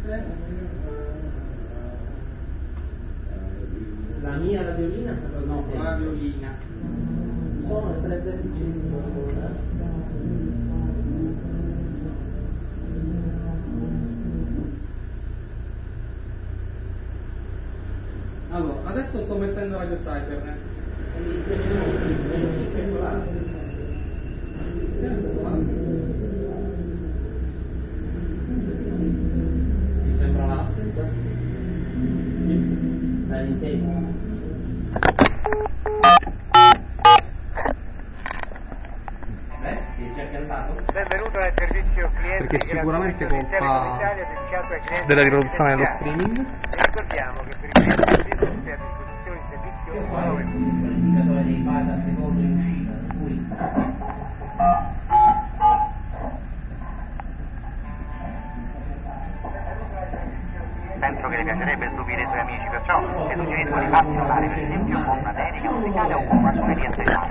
La mia radiolina? No, radiolina. Sono le 3:25. Allora, adesso sto mettendo Radio Cybernet. Ti sembra l'assent? La Nintendo. Benvenuto nel servizio clienti. Perché sicuramente colpa della riproduzione dello streaming. E ricordiamo che per i clienti del business è a disposizione il servizio 9. L'indicatore dei file secondo l'uscita, Penso che le piacerebbe stupire i suoi amici, perciò se suggerisco di farsi notare per esempio con una dedica musicale o con una suoneria speciale.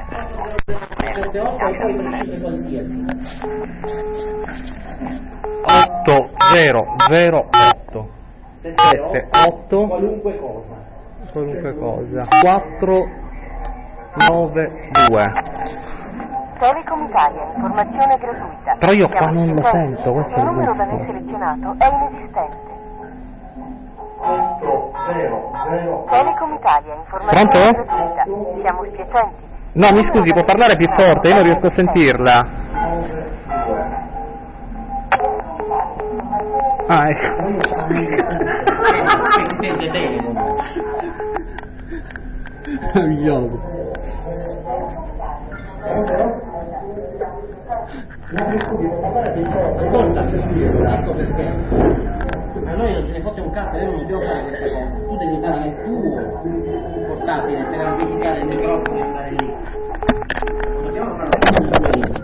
8008 78 qualunque cosa. 492. Telecom Italia, informazione gratuita. Però io qua Siamo non lo scienziati. sento, questo è Il il numero da brutto. me selezionato è inesistente. 800. Telecom Italia, informazione Pronto? gratuita. Siamo spiacenti. No, mi scusi, può parlare più forte, io non riesco a sentirla. Ah, ecco. Si sente bene comunque. Meraviglioso. Ascolta, ecco perché. A noi non ce ne fotte un cazzo, noi non dobbiamo fare queste cose. Tu devi usare il tuo portatile per amplificare il microfono e andare lì. Non dobbiamo fare questo.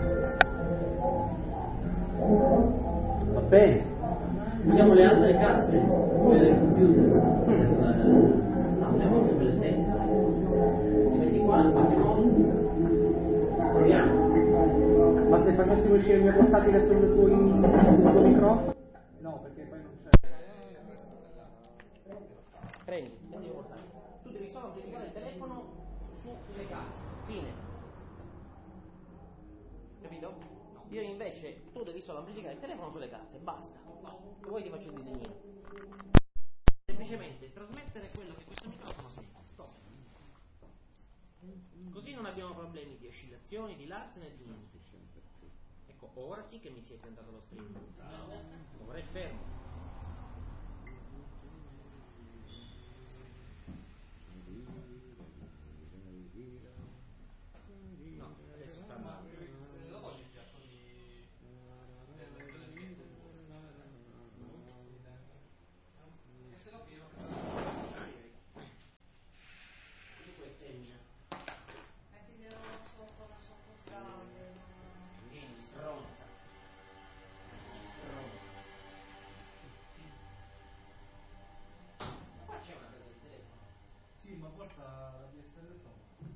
Va bene. Usiamo le altre casse, quelle del computer. No, usiamo anche quelle stesse. Li metti qua, in qualche modo. Proviamo. Ma se facessimo uscire il mio portatile sul tuo microfono? No, perché poi non c'è. Prendi il portatile. Tu devi solo amplificare il telefono sulle casse. Fine. Capito? No. Io invece, tu devi solo amplificare il telefono sulle casse, basta. Se vuoi ti faccio il disegnino. Semplicemente trasmettere quello che questo microfono sente. Stop. Così non abbiamo problemi di oscillazioni, di Larsen e di niente. Ecco, ora sì che mi si è piantato lo streaming. Ora è fermo. No, adesso sta andando. Sì, ma porta la DSL sopra.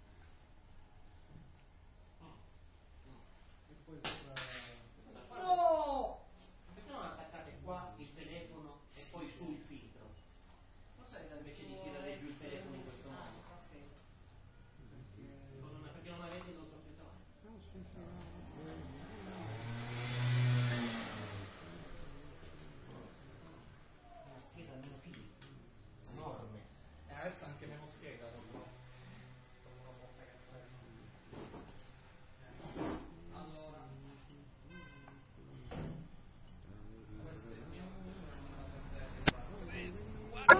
E poi sopra... No! Perché non attaccate qua il telefono e poi sul filtro? Invece di tirare giù il telefono in questo modo. Perché non avete il nostro filtro? Una scheda meno fili. Enorme. Adesso anche meno scheda.